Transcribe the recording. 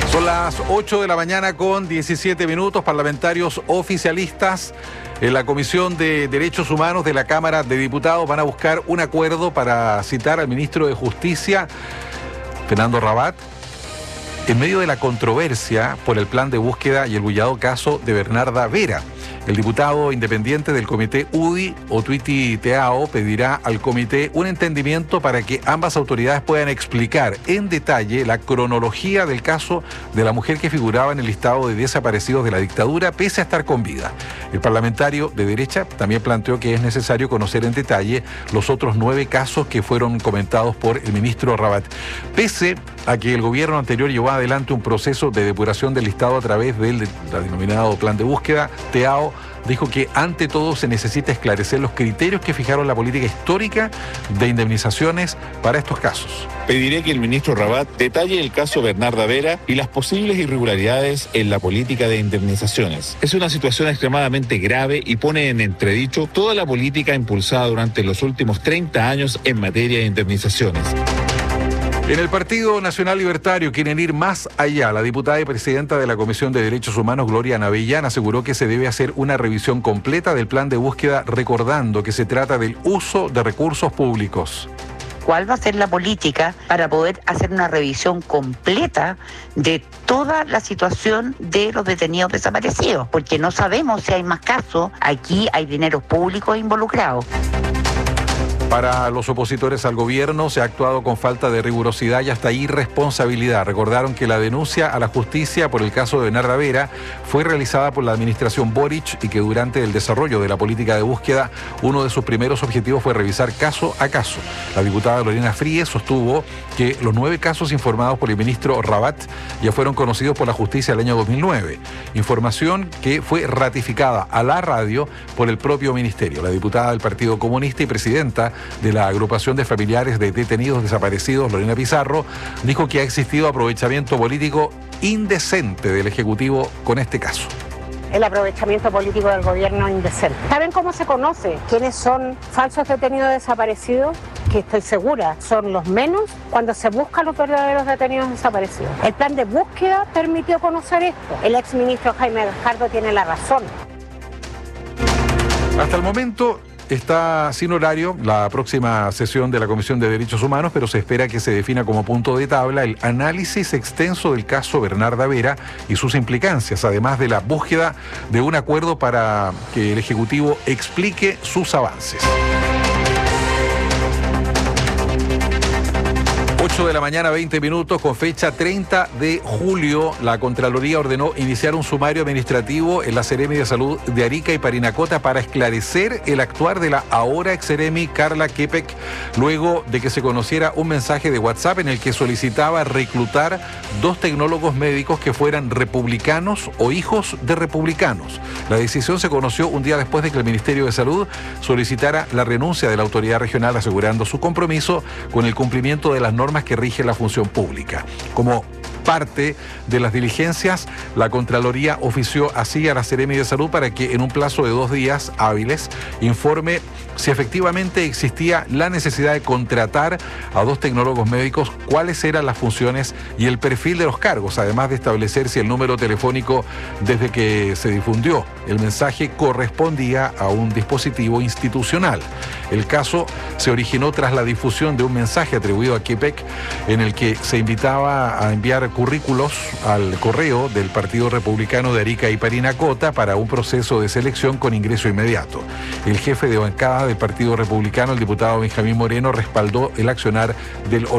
Son las 8 de la mañana con 17 minutos. Parlamentarios oficialistas en la Comisión de Derechos Humanos de la Cámara de Diputados van a buscar un acuerdo para citar al ministro de Justicia, Fernando Rabat, en medio de la controversia por el plan de búsqueda y el bullado caso de Bernarda Vera. El diputado independiente del comité UDI, Otuiti Teao, pedirá al comité un entendimiento para que ambas autoridades puedan explicar en detalle la cronología del caso de la mujer que figuraba en el listado de desaparecidos de la dictadura, pese a estar con vida. El parlamentario de derecha también planteó que es necesario conocer en detalle los otros 9 casos que fueron comentados por el ministro Rabat. Pese a que el gobierno anterior llevó adelante un proceso de depuración del listado a través del denominado plan de búsqueda, Teao dijo que ante todo se necesita esclarecer los criterios que fijaron la política histórica de indemnizaciones para estos casos. Pediré que el ministro Rabat detalle el caso Bernarda Vera y las posibles irregularidades en la política de indemnizaciones. Es una situación extremadamente grave y pone en entredicho toda la política impulsada durante los últimos 30 años en materia de indemnizaciones. En el Partido Nacional Libertario quieren ir más allá. La diputada y presidenta de la Comisión de Derechos Humanos, Gloria Navellán, aseguró que se debe hacer una revisión completa del plan de búsqueda, recordando que se trata del uso de recursos públicos. ¿Cuál va a ser la política para poder hacer una revisión completa de toda la situación de los detenidos desaparecidos? Porque no sabemos si hay más casos. Aquí hay dineros públicos involucrados. Para los opositores al gobierno se ha actuado con falta de rigurosidad y hasta irresponsabilidad. Recordaron que la denuncia a la justicia por el caso de Bernarda Vera fue realizada por la administración Boric y que durante el desarrollo de la política de búsqueda, uno de sus primeros objetivos fue revisar caso a caso. La diputada Lorena Fríes sostuvo que los 9 casos informados por el ministro Rabat ya fueron conocidos por la justicia el año 2009. Información que fue ratificada a la radio por el propio ministerio. La diputada del Partido Comunista y presidenta de la agrupación de familiares de detenidos desaparecidos, Lorena Pizarro, dijo que ha existido aprovechamiento político indecente del Ejecutivo con este caso. El aprovechamiento político del gobierno indecente. ¿Saben cómo se conoce quiénes son falsos detenidos desaparecidos? Que estoy segura son los menos cuando se buscan los verdaderos detenidos desaparecidos. El plan de búsqueda permitió conocer esto. El exministro Jaime Gajardo tiene la razón. Hasta el momento está sin horario la próxima sesión de la Comisión de Derechos Humanos, pero se espera que se defina como punto de tabla el análisis extenso del caso Bernarda Vera y sus implicancias, además de la búsqueda de un acuerdo para que el Ejecutivo explique sus avances. 8 de la mañana, 20 minutos, con fecha 30 de julio, la Contraloría ordenó iniciar un sumario administrativo en la Seremi de Salud de Arica y Parinacota para esclarecer el actuar de la ahora ex-Seremi Carla Kepek, luego de que se conociera un mensaje de WhatsApp en el que solicitaba reclutar 2 tecnólogos médicos que fueran republicanos o hijos de republicanos. La decisión se conoció un día después de que el Ministerio de Salud solicitara la renuncia de la autoridad regional, asegurando su compromiso con el cumplimiento de las normas que rigen la función pública. Como parte de las diligencias, la Contraloría ofició así a la Seremi de Salud para que en un plazo de 2 días hábiles informe si efectivamente existía la necesidad de contratar a 2 tecnólogos médicos, cuáles eran las funciones y el perfil de los cargos, además de establecer si el número telefónico desde que se difundió el mensaje correspondía a un dispositivo institucional. El caso se originó tras la difusión de un mensaje atribuido a Kepek en el que se invitaba a enviar currículos al correo del Partido Republicano de Arica y Parinacota para un proceso de selección con ingreso inmediato. El jefe de bancada del Partido Republicano, el diputado Benjamín Moreno, respaldó el accionar del